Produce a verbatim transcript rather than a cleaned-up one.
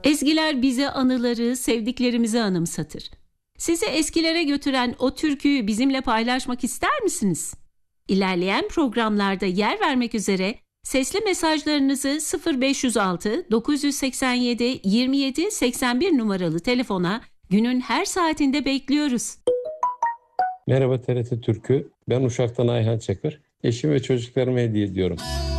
Ezgiler bize anıları, sevdiklerimizi anımsatır. Sizi eskilere götüren o türküyü bizimle paylaşmak ister misiniz? İlerleyen programlarda yer vermek üzere sesli mesajlarınızı sıfır beş yüz altı dokuz yüz seksen yedi yirmi yedi seksen bir numaralı telefona günün her saatinde bekliyoruz. Merhaba T R T Türkü. Ben Uşak'tan Ayhan Çakır. Eşim ve çocuklarıma hediye ediyorum.